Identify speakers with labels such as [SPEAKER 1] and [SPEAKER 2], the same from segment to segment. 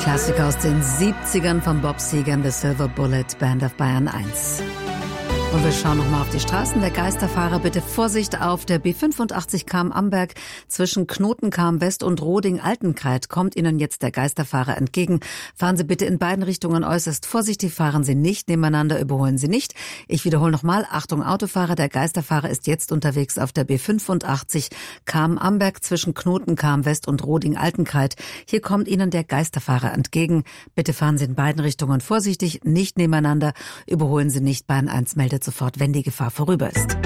[SPEAKER 1] Klassiker aus den 70ern von Bob Seger and the Silver Bullet Band of Bayern 1. Und wir schauen nochmal auf die Straßen. Der Geisterfahrer, bitte Vorsicht auf der B85 Cham-Amberg zwischen Knotenkam West und Roding-Altenkreid. Kommt Ihnen jetzt der Geisterfahrer entgegen. Fahren Sie bitte in beiden Richtungen äußerst vorsichtig. Fahren Sie nicht nebeneinander, überholen Sie nicht. Ich wiederhole nochmal. Achtung Autofahrer, der Geisterfahrer ist jetzt unterwegs auf der B85 Cham-Amberg zwischen Knotenkam West und Roding-Altenkreid. Hier kommt Ihnen der Geisterfahrer entgegen. Bitte fahren Sie in beiden Richtungen vorsichtig, nicht nebeneinander, überholen Sie nicht. Bahn 1 meldet sofort, wenn die Gefahr vorüber ist.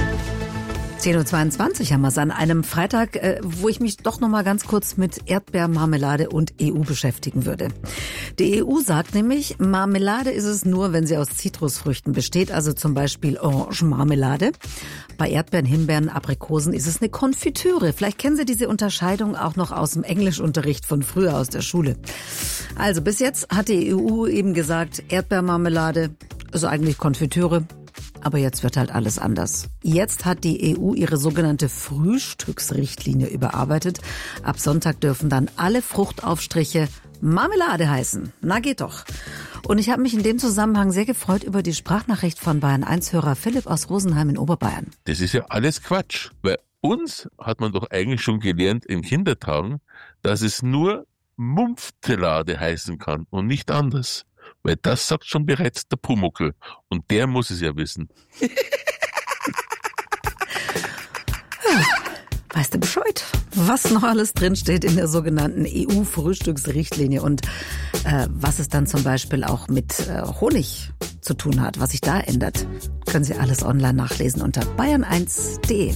[SPEAKER 1] 10.22 Uhr haben wir es an einem Freitag, wo ich mich doch noch mal ganz kurz mit Erdbeermarmelade und EU beschäftigen würde. Die EU sagt nämlich, Marmelade ist es nur, wenn sie aus Zitrusfrüchten besteht, also zum Beispiel Orangenmarmelade. Bei Erdbeeren, Himbeeren, Aprikosen ist es eine Konfitüre. Vielleicht kennen Sie diese Unterscheidung auch noch aus dem Englischunterricht von früher aus der Schule. Also bis jetzt hat die EU eben gesagt, Erdbeermarmelade ist eigentlich Konfitüre. Aber jetzt wird halt alles anders. Jetzt hat die EU ihre sogenannte Frühstücksrichtlinie überarbeitet. Ab Sonntag dürfen dann alle Fruchtaufstriche Marmelade heißen. Na geht doch. Und ich habe mich in dem Zusammenhang sehr gefreut über die Sprachnachricht von Bayern 1-Hörer Philipp aus Rosenheim in Oberbayern.
[SPEAKER 2] Das ist ja alles Quatsch. Bei uns hat man doch eigentlich schon gelernt in Kindertagen, dass es nur Mumpftelade heißen kann und nicht anders. Weil das sagt schon bereits der Pumuckl. Und der muss es ja wissen.
[SPEAKER 1] Weißt du Bescheid, was noch alles drinsteht in der sogenannten EU-Frühstücksrichtlinie und was es dann zum Beispiel auch mit Honig zu tun hat, was sich da ändert, können Sie alles online nachlesen unter bayern1.de.